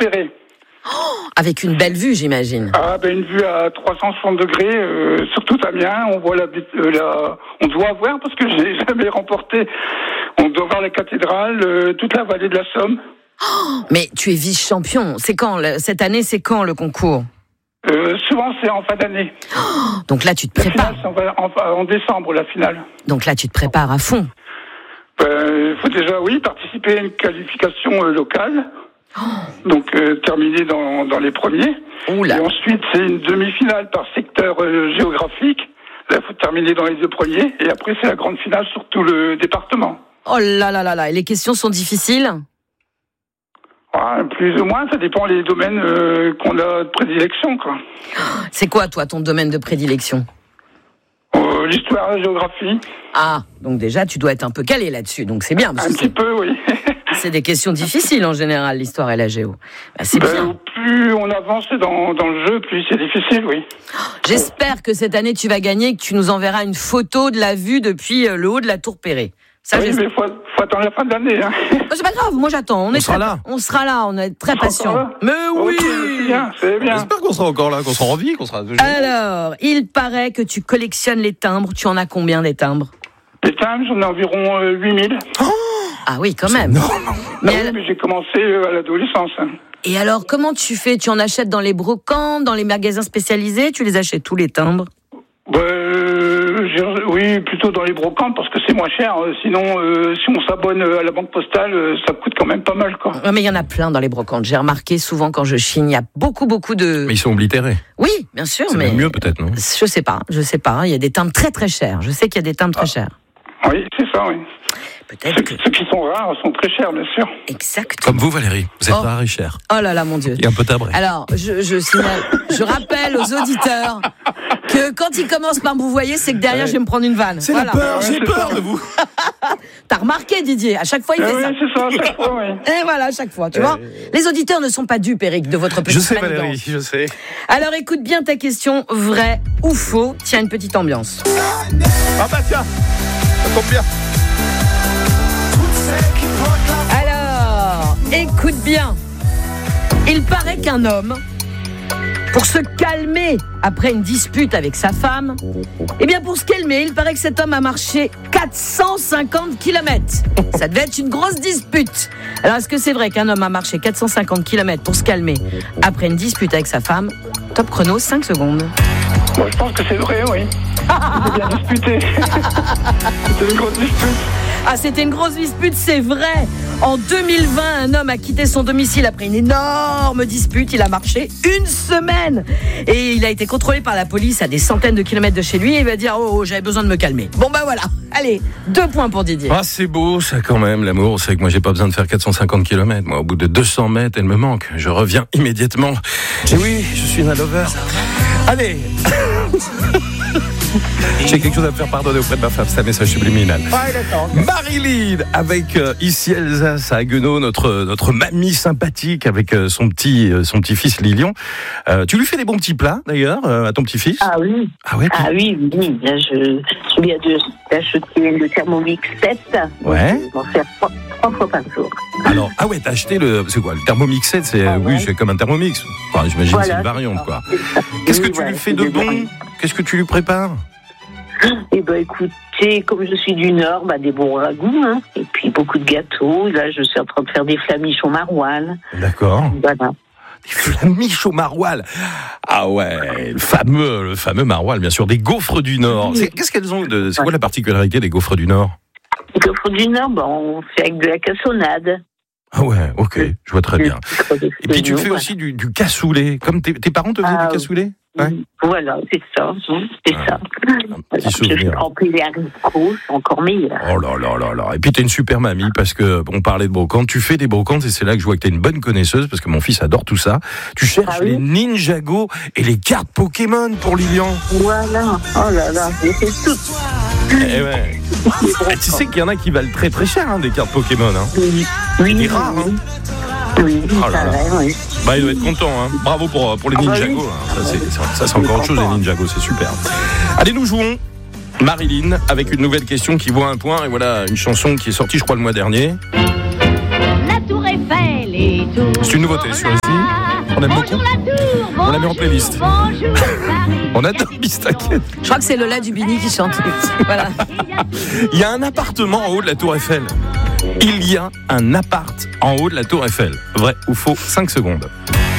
Perret. Avec une belle vue, j'imagine. Ah, une vue à 360 degrés sur tout Amiens. On voit on doit voir, parce que j'ai jamais remporté, on doit voir la cathédrale, toute la vallée de la Somme. Mais tu es vice-champion. C'est quand, cette année, c'est quand le concours? Souvent, c'est en fin d'année. Donc là, tu te prépares. La finale, c'est en décembre, la finale. Donc là, tu te prépares à fond. Il faut déjà, participer à une qualification locale. Donc, terminer dans les premiers. Oula. Et ensuite, c'est une demi-finale par secteur géographique. Là, il faut terminer dans les 2 premiers. Et après, c'est la grande finale sur tout le département. Oh là là là là. Et les questions sont difficiles? Plus ou moins, ça dépend des domaines qu'on a de prédilection, quoi. C'est quoi, toi, ton domaine de prédilection? L'histoire, la géographie. Ah, donc déjà, tu dois être un peu calé là-dessus, donc c'est bien. Un petit peu, oui. C'est des questions difficiles, en général, l'histoire et la géo. C'est bien. Plus on avance dans le jeu, plus c'est difficile, oui. J'espère que cette année, tu vas gagner et que tu nous enverras une photo de la vue depuis le haut de la Tour Perret. Ça, oui, mais faut attendre la fin de l'année. Hein. C'est pas grave, moi j'attends. On sera là, on est très patients. Mais oui, c'est bien. J'espère qu'on sera encore là, qu'on sera en vie, qu'on sera toujours... Alors, il paraît que tu collectionnes les timbres. Tu en as combien des timbres? Les timbres, j'en ai environ 8000. Ah oui, quand même. Mais j'ai commencé à l'adolescence. Et alors, comment tu fais? Tu en achètes dans les brocantes, dans les magasins spécialisés? Tu les achètes tous les timbres? Oui, plutôt dans les brocantes parce que c'est moins cher. Sinon, si on s'abonne à la banque postale, ça coûte quand même pas mal, quoi. Ouais, mais il y en a plein dans les brocantes. J'ai remarqué souvent quand je chine, il y a beaucoup de... Mais ils sont oblitérés. Oui, bien sûr, c'est mais... mieux peut-être, non? Je sais pas. Il y a des timbres très très chers. Je sais qu'il y a des timbres très chers. Oui, c'est ça, oui. Peut-être ceux qui sont rares sont très chers, bien sûr. Exactement. Comme vous, Valérie. Vous êtes rare et cher. Oh là là, mon Dieu. Et un peu tabré. Alors, je rappelle aux auditeurs que quand ils commencent par me vous voyez, c'est que derrière, je vais me prendre une vanne. C'est la peur, j'ai peur de vous. T'as remarqué, Didier, à chaque fois, il fait ça. Oui, c'est ça, à chaque fois, oui. Et voilà, à chaque fois, tu vois. Les auditeurs ne sont pas dupes, Eric, de votre petite manigance. Je sais, Valérie, je sais. Alors, écoute bien ta question, vrai ou faux. Tiens, une petite ambiance. Ah bah tiens, ça tombe bien. Alors, écoute bien. Il paraît qu'un homme, pour se calmer après une dispute avec sa femme, pour se calmer, il paraît que cet homme a marché 450 km. Ça devait être une grosse dispute. Alors, est-ce que c'est vrai qu'un homme a marché 450 km pour se calmer après une dispute avec sa femme? Top chrono, 5 secondes. Bon, je pense que c'est vrai, oui. C'était bien disputé. C'était une grosse dispute. Ah, c'était une grosse dispute, c'est vrai. En 2020, un homme a quitté son domicile après une énorme dispute. Il a marché 1 semaine. Et il a été contrôlé par la police à des centaines de kilomètres de chez lui. Et il va dire, j'avais besoin de me calmer. Bon, voilà. Allez, 2 points pour Didier. Ah, c'est beau, ça, quand même, l'amour. C'est que moi, j'ai pas besoin de faire 450 km. Moi, au bout de 200 mètres, elle me manque. Je reviens immédiatement. Et oui, je suis un lover. Allez. J'ai quelque chose à me faire pardonner auprès de ma femme, c'est un message subliminal. Ouais, d'accord. Marilyn, avec ici Elsa à Haguenau, notre mamie sympathique avec son petit-fils Lilian. Tu lui fais des bons petits plats, d'ailleurs, à ton petit-fils? Ah oui. Ah ouais. Oui. Là, je viens d'acheter le Thermomix 7. Ouais. Je vais en faire 3 fois par jour. Alors, t'as acheté c'est quoi, le Thermomix 7? C'est comme un Thermomix. Enfin, j'imagine que c'est une variante, quoi. Qu'est-ce que tu lui fais de bon? Qu'est-ce que tu lui prépares? Écoutez, comme je suis du Nord, des bons ragoûts, hein, et puis beaucoup de gâteaux. Là, je suis en train de faire des flamiches au maroilles. D'accord. Voilà. Des flamiches au maroilles. Ah ouais, le fameux maroilles, bien sûr, des gaufres du Nord. Qu'est-ce qu'elles ont c'est quoi la particularité des gaufres du Nord? Les gaufres du Nord, on fait avec de la cassonade. Ah ouais, ok, je vois très bien. Et puis tu fais aussi du cassoulet. Comme tes parents te faisaient du cassoulet? Ouais. Voilà, c'est ça. C'est ça. Un petit souvenir. Je remplis les haricots, c'est encore meilleur. Oh là. Et puis t'es une super mamie parce que on parlait de brocantes. Tu fais des brocantes et c'est là que je vois que t'es une bonne connaisseuse parce que mon fils adore tout ça. Tu cherches les Ninjago et les cartes Pokémon pour Lilian. Voilà. Oh là, j'ai fait tout. Eh ouais. Tu sais qu'il y en a qui valent très très cher, des cartes Pokémon. Oui. C'est rare, hein. Oui, oh là là. Oui. Il doit être content, hein. Bravo pour les Ninjago. Oui. Ça c'est encore autre chose, les Ninjago, c'est super. Allez, nous jouons Marilyn avec une nouvelle question qui vaut 1 point. Et voilà une chanson qui est sortie, je crois, le mois dernier. La Tour Eiffel, C'est une nouveauté sur ici. On aime beaucoup. On la met en playlist. On adore Bistaquette. Je crois que c'est Lola Dubini qui chante. Voilà. Il y a un appartement en haut de la Tour Eiffel. Il y a un appart en haut de la Tour Eiffel. Vrai ou faux? 5 secondes.